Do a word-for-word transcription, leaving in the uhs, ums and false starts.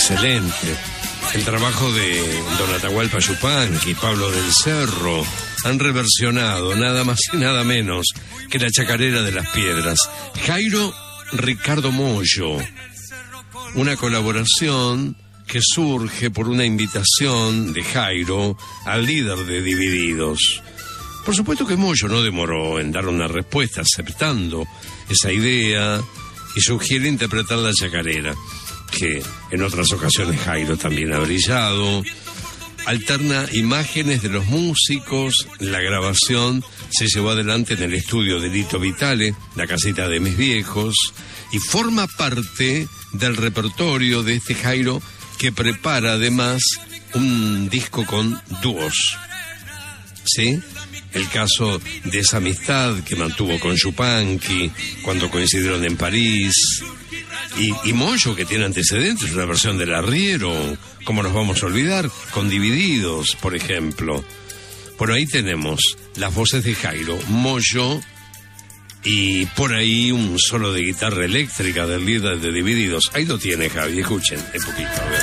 excelente. El trabajo de Don Atahualpa Yupanqui y Pablo del Cerro han reversionado nada más y nada menos que la Chacarera de las Piedras. Jairo Ricardo Mollo, una colaboración que surge por una invitación de Jairo al líder de Divididos. Por supuesto que Mollo no demoró en dar una respuesta aceptando esa idea y sugiere interpretar la chacarera, que en otras ocasiones Jairo también ha brillado. Alterna imágenes de los músicos. La grabación se llevó adelante en el estudio de Lito Vitale, la casita de mis viejos, y forma parte del repertorio de este Jairo, que prepara además un disco con dúos. ¿Sí? El caso de esa amistad que mantuvo con Yupanqui cuando coincidieron en París. Y, y Mollo, que tiene antecedentes, una versión del Arriero, ¿cómo nos vamos a olvidar? Con Divididos, por ejemplo. Por ahí tenemos las voces de Jairo, Mollo, y por ahí un solo de guitarra eléctrica del líder de Divididos. Ahí lo tiene, Javi, escuchen un poquito, a ver.